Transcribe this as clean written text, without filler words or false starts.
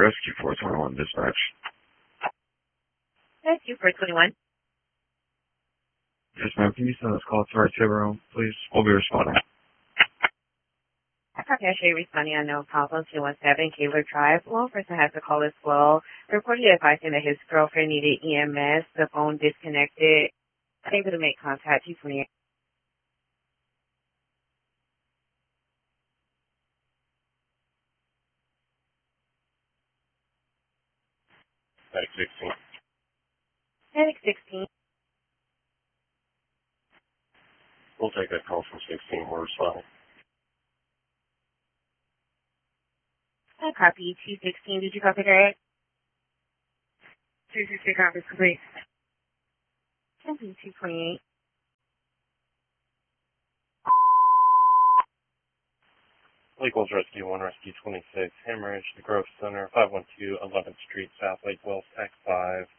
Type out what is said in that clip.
Rescue 421 dispatch. Rescue 421. Yes, ma'am. Can you send this call to our table room, please? We'll be responding. Okay, I show you responding on no problem 217 Kaler Drive. One person has a call as well. Reportedly advising that his girlfriend needed EMS. The phone disconnected. Able to make contact 228. Medic 16. Medic 16. We'll take that call from 16. We're responding. I copy 216. Did you copy that? 216 copies complete. Copy 228. Equals Rescue 1, Rescue 26, Hemorrhage, The Grove Center, 512 11th Street, South Lake Wells, Tax 5.